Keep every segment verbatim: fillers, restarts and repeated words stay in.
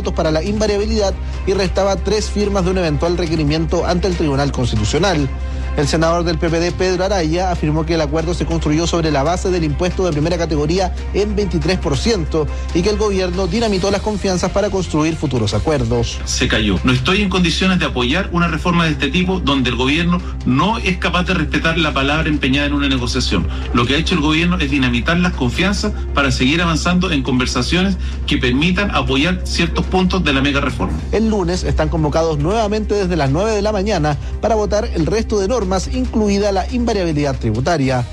votos para la invariabilidad y restaba tres firmas de un eventual requerimiento ante el Tribunal Constitucional. El senador del P P D, Pedro Araya, afirmó que el acuerdo se construyó sobre la base del impuesto de primera categoría en veintitrés por ciento y que el gobierno dinamitó las confianzas para construir futuros acuerdos. Se cayó. No estoy en condiciones de apoyar una reforma de este tipo donde el gobierno no es capaz de respetar la palabra empeñada en una negociación. Lo que ha hecho el gobierno es dinamitar las confianzas para seguir avanzando en conversaciones que permitan apoyar ciertos puntos de la mega reforma. El lunes están convocados nuevamente desde las nueve de la mañana para votar el resto de normas, incluida la invariabilidad tributaria.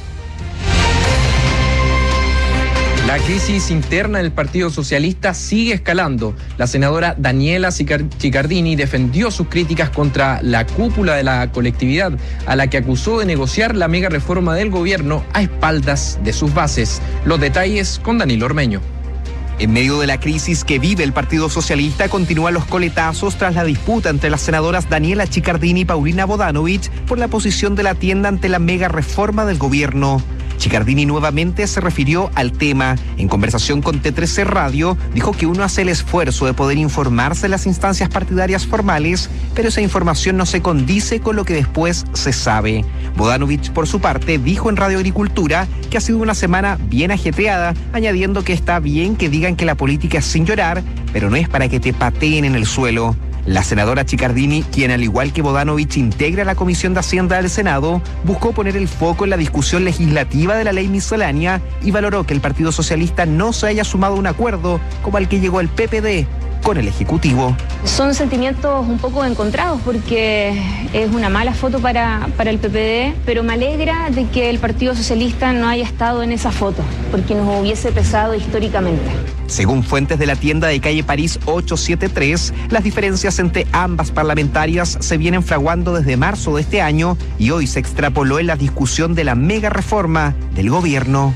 La crisis interna del Partido Socialista sigue escalando. La senadora Daniela Chiccardini defendió sus críticas contra la cúpula de la colectividad, a la que acusó de negociar la mega reforma del gobierno a espaldas de sus bases. Los detalles con Danilo Ormeño. En medio de la crisis que vive el Partido Socialista, continúan los coletazos tras la disputa entre las senadoras Daniela Chiccardini y Paulina Bodanovich por la posición de la tienda ante la mega reforma del gobierno. Chiccardini nuevamente se refirió al tema. En conversación con T trece Radio, dijo que uno hace el esfuerzo de poder informarse en las instancias partidarias formales, pero esa información no se condice con lo que después se sabe. Bodanovich, por su parte, dijo en Radio Agricultura que ha sido una semana bien ajetreada, añadiendo que está bien que digan que la política es sin llorar, pero no es para que te pateen en el suelo. La senadora Chiccardini, quien al igual que Bodanovich integra la Comisión de Hacienda del Senado, buscó poner el foco en la discusión legislativa de la ley miscelánea y valoró que el Partido Socialista no se haya sumado a un acuerdo como al que llegó el P P D con el Ejecutivo. Son sentimientos un poco encontrados porque es una mala foto para, para el P P D, pero me alegra de que el Partido Socialista no haya estado en esa foto, porque nos hubiese pesado históricamente. Según fuentes de la tienda de calle París ochocientos setenta y tres, las diferencias entre ambas parlamentarias se vienen fraguando desde marzo de este año y hoy se extrapoló en la discusión de la mega reforma del gobierno.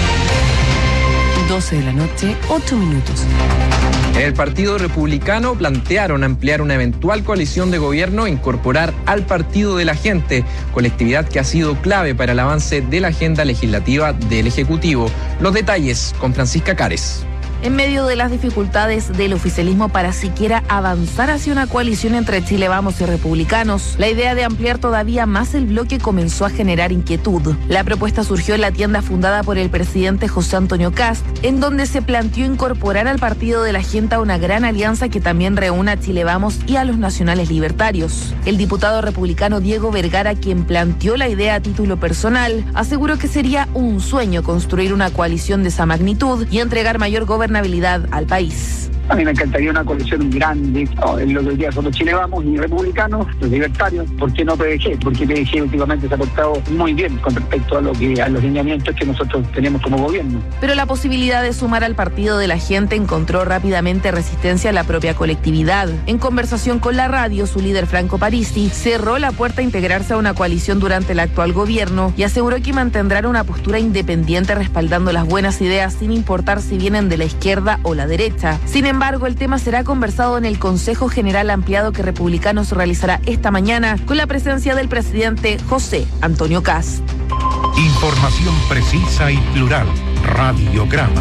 doce de la noche, ocho minutos. En el Partido Republicano plantearon ampliar una eventual coalición de gobierno e incorporar al Partido de la Gente, colectividad que ha sido clave para el avance de la agenda legislativa del Ejecutivo. Los detalles con Francisca Cares. En medio de las dificultades del oficialismo para siquiera avanzar hacia una coalición entre Chile Vamos y Republicanos, la idea de ampliar todavía más el bloque comenzó a generar inquietud. La propuesta surgió en la tienda fundada por el presidente José Antonio Kast, en donde se planteó incorporar al Partido de la Gente a una gran alianza que también reúna a Chile Vamos y a los nacionales libertarios. El diputado republicano Diego Vergara, quien planteó la idea a título personal, aseguró que sería un sueño construir una coalición de esa magnitud y entregar mayor gobernabilidad al país. A mí me encantaría una coalición grande, ¿no? En lo que hoy día son los Chile Vamos y republicanos, los libertarios. ¿Por qué no P D G? Porque P D G últimamente se ha portado muy bien con respecto a lo que a los lineamientos que nosotros tenemos como gobierno. Pero la posibilidad de sumar al Partido de la Gente encontró rápidamente resistencia a la propia colectividad. En conversación con la radio, su líder Franco Parisi cerró la puerta a integrarse a una coalición durante el actual gobierno y aseguró que mantendrán una postura independiente respaldando las buenas ideas sin importar si vienen de la izquierda o la derecha. Sin embargo, Sin embargo, el tema será conversado en el Consejo General Ampliado que Republicanos realizará esta mañana con la presencia del presidente José Antonio Kast. Información precisa y plural. Radiograma.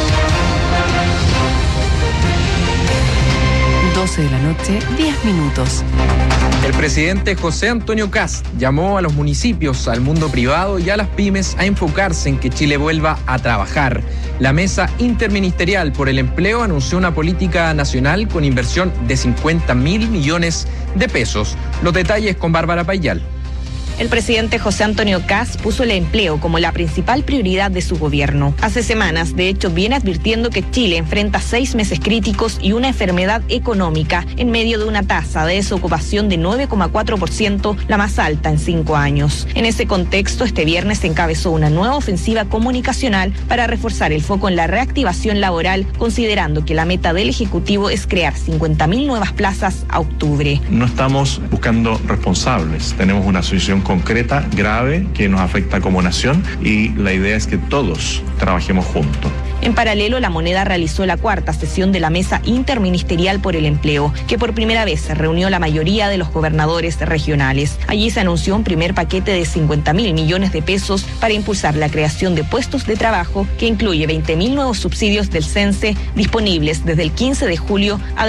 doce de la noche, diez minutos. El presidente José Antonio Kast llamó a los municipios, al mundo privado y a las pymes a enfocarse en que Chile vuelva a trabajar. La Mesa Interministerial por el Empleo anunció una política nacional con inversión de cincuenta mil millones de pesos. Los detalles con Bárbara Payal. El presidente José Antonio Kast puso el empleo como la principal prioridad de su gobierno. Hace semanas, de hecho, viene advirtiendo que Chile enfrenta seis meses críticos y una enfermedad económica en medio de una tasa de desocupación de nueve coma cuatro por ciento, la más alta en cinco años. En ese contexto, este viernes se encabezó una nueva ofensiva comunicacional para reforzar el foco en la reactivación laboral, considerando que la meta del Ejecutivo es crear cincuenta mil nuevas plazas a octubre. No estamos buscando responsables, tenemos una situación concreta, grave, que nos afecta como nación y la idea es que todos trabajemos juntos. En paralelo, La Moneda realizó la cuarta sesión de la Mesa Interministerial por el Empleo, que por primera vez se reunió la mayoría de los gobernadores regionales. Allí se anunció un primer paquete de cincuenta mil millones de pesos para impulsar la creación de puestos de trabajo, que incluye veinte mil nuevos subsidios del CENSE disponibles desde el quince de julio a